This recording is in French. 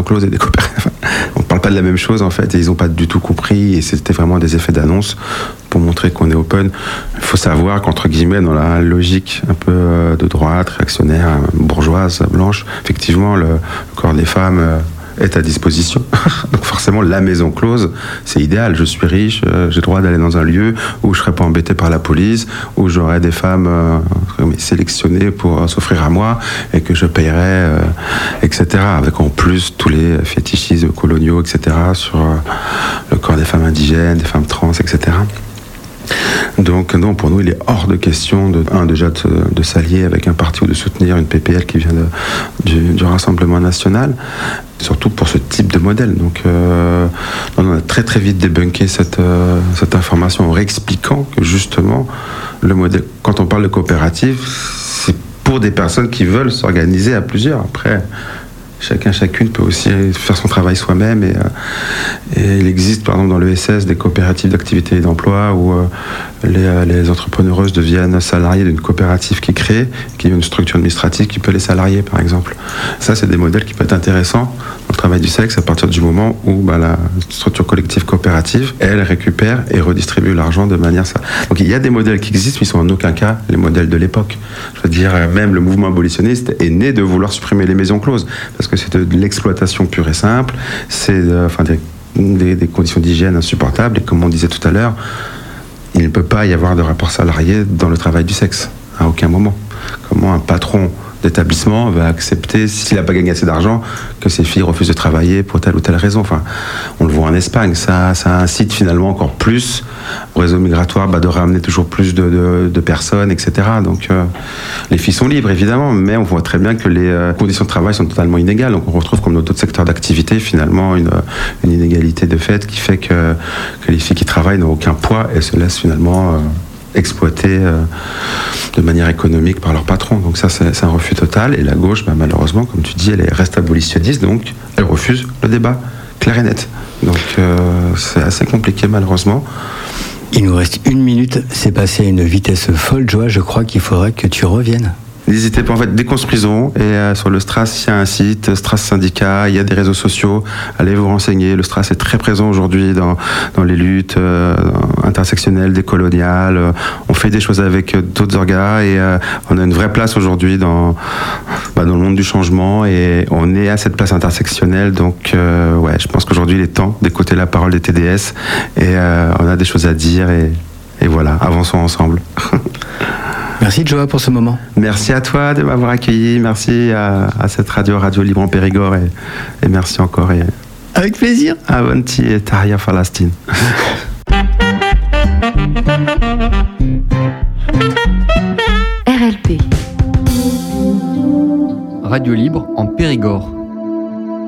closes et des coopératives. On ne parle pas de la même chose en fait, et ils n'ont pas du tout compris, et c'était vraiment des effets d'annonce pour montrer qu'on est open. Il faut savoir qu'entre guillemets, dans la logique un peu de droite, réactionnaire, bourgeoise, blanche, effectivement, le corps des femmes est à disposition. Donc forcément, la maison close, c'est idéal. Je suis riche, j'ai le droit d'aller dans un lieu où je ne serai pas embêté par la police, où j'aurai des femmes sélectionnées pour s'offrir à moi et que je payerai, etc. Avec en plus tous les fétichismes coloniaux, etc. sur le corps des femmes indigènes, des femmes trans, etc. Donc non, pour nous, il est hors de question de s'allier avec un parti ou de soutenir une PPL qui vient du Rassemblement national, surtout pour ce type de modèle. Donc on a très très vite débunké cette information en réexpliquant que justement, le modèle, quand on parle de coopérative, c'est pour des personnes qui veulent s'organiser à plusieurs. Après, chacune peut aussi faire son travail soi-même, et il existe par exemple dans l'ESS des coopératives d'activité et d'emploi où les entrepreneureuses deviennent salariées d'une coopérative qui a une structure administrative qui peut les salarier par exemple. Ça, c'est des modèles qui peuvent être intéressants dans le travail du sexe à partir du moment où la structure collective coopérative, elle récupère et redistribue l'argent de manière... Donc il y a des modèles qui existent, mais ils sont en aucun cas les modèles de l'époque. Je veux dire, même le mouvement abolitionniste est né de vouloir supprimer les maisons closes, parce que c'est de l'exploitation pure et simple, c'est des conditions d'hygiène insupportables, et comme on disait tout à l'heure, il ne peut pas y avoir de rapport salarié dans le travail du sexe, à aucun moment. Comment un patron d'établissement va accepter, s'il n'a pas gagné assez d'argent, que ses filles refusent de travailler pour telle ou telle raison. Enfin, on le voit en Espagne, ça incite finalement encore plus au réseau migratoire de ramener toujours plus de personnes, etc. Donc les filles sont libres évidemment, mais on voit très bien que les conditions de travail sont totalement inégales. Donc on retrouve comme dans d'autres secteurs d'activité finalement une inégalité de fait qui fait que les filles qui travaillent n'ont aucun poids et se laissent finalement exploités de manière économique par leur patron. Donc ça, c'est un refus total. Et la gauche, malheureusement, comme tu dis, elle reste abolitionniste, donc elle refuse le débat, clair et net. Donc c'est assez compliqué, malheureusement. Il nous reste 1 minute, c'est passé à une vitesse folle, Joa, je crois qu'il faudrait que tu reviennes. N'hésitez pas, en fait, déconstruisons. Et sur le Stras, il y a un site, Stras Syndicat, il y a des réseaux sociaux. Allez vous renseigner. Le Stras est très présent aujourd'hui dans les luttes intersectionnelles, décoloniales. On fait des choses avec d'autres orgas et on a une vraie place aujourd'hui dans le monde du changement, et on est à cette place intersectionnelle. Donc, je pense qu'aujourd'hui, il est temps d'écouter la parole des TDS, et on a des choses à dire, et voilà, avançons ensemble. Merci Joa pour ce moment. Merci à toi de m'avoir accueilli, merci à cette Radio Libre en Périgord, et merci encore. Et avec plaisir. Avanti et Tahia Palestine. RLP. Radio Libre en Périgord.